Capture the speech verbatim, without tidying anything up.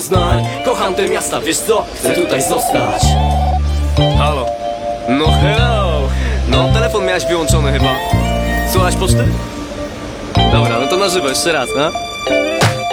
Poznań. Kocham te miasta, wiesz co? Chcę tutaj zostać. Halo. No hello. No, telefon miałeś wyłączony chyba. Słuchasz poczty? Dobra, no to na żywo jeszcze raz, no.